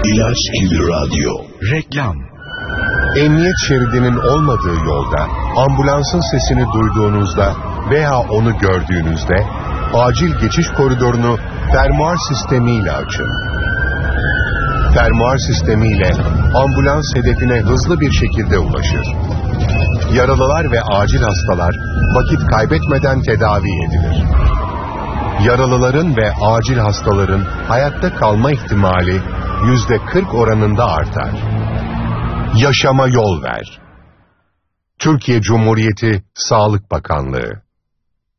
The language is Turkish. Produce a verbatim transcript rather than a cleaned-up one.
İlaç gibi radyo. Reklam. Emniyet şeridinin olmadığı yolda ambulansın sesini duyduğunuzda veya onu gördüğünüzde acil geçiş koridorunu fermuar sistemiyle açın. Fermuar sistemiyle ambulans hedefine hızlı bir şekilde ulaşır. Yaralılar ve acil hastalar vakit kaybetmeden tedavi edilir. Yaralıların ve acil hastaların hayatta kalma ihtimali yüzde kırk oranında artar. Yaşama yol ver. Türkiye Cumhuriyeti Sağlık Bakanlığı.